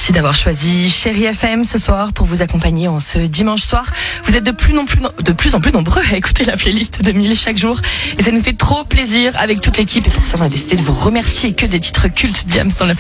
Merci d'avoir choisi Chérie FM ce soir pour vous accompagner en ce dimanche soir. Vous êtes de plus en plus nombreux à écouter la playlist de 1000 chaque jour et ça nous fait trop plaisir avec toute l'équipe et pour ça on a décidé de vous remercier. Que des titres cultes Diams dans la playlist.